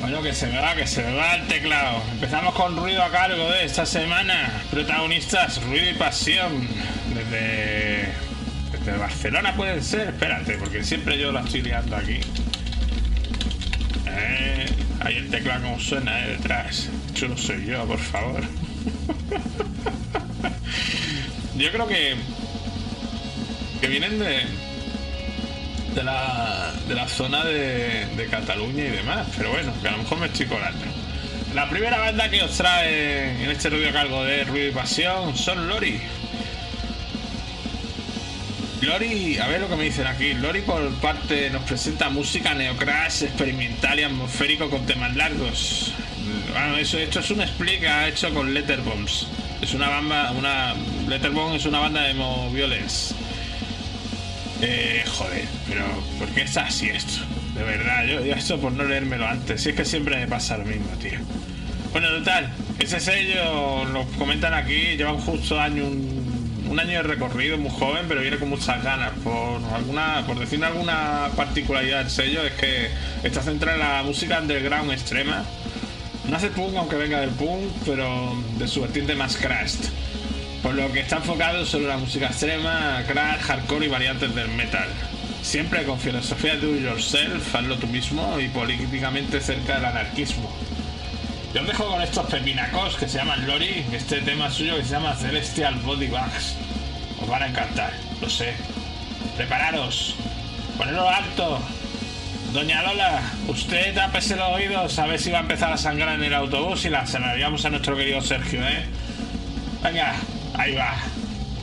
Bueno, que se me va el teclado. Empezamos con ruido a cargo de esta semana. Protagonistas, ruido y pasión. Desde Barcelona puede ser. Espérate, porque siempre yo la estoy liando aquí. Ahí el teclado como suena, detrás. Chulo soy yo, por favor. Yo creo que vienen de la zona de Cataluña y demás, pero bueno, que a lo mejor me estoy colando. La primera banda que os trae en este ruido a cargo de ruido y pasión son Lori. Lori, a ver lo que me dicen aquí. Lori por parte nos presenta música neocrash, experimental y atmosférico con temas largos. Bueno, esto es un split que ha hecho con Letterbombs. Es una banda, Letterbombs es una banda de emo violence. Joder, pero ¿por qué está así esto? De verdad, yo esto por no leérmelo antes. Si es que siempre me pasa lo mismo, tío. Bueno, total, ese sello lo comentan aquí, lleva justo un año de recorrido, muy joven, pero viene con muchas ganas. Por decir alguna particularidad del sello, es que está centrado en la música underground extrema. No hace punk, aunque venga del punk, pero de su vertiente más crashed. Por lo que está enfocado sobre la música extrema, crash, hardcore y variantes del metal. Siempre con filosofía do it yourself, hazlo tú mismo, y políticamente cerca del anarquismo. Yo os dejo con estos pepinacos que se llaman Lori, este tema suyo que se llama Celestial Body Bags. Os van a encantar, lo sé. Prepararos, ponedlo alto. Doña Lola, usted tápese los oídos a ver si va a empezar a sangrar en el autobús y la sanamos a nuestro querido Sergio, ¿eh? Venga, ahí va.